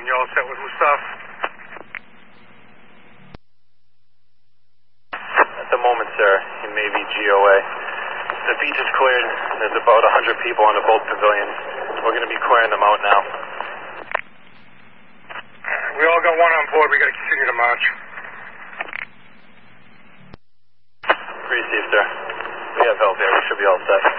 You all set with Mustaf? At the moment, sir, he may be GOA. The beach is cleared. There's about 100 people on the boat pavilion. We're going to be clearing them out now. We all got one on board. We got to continue to march. Received, sir. We have help here. We should be all set.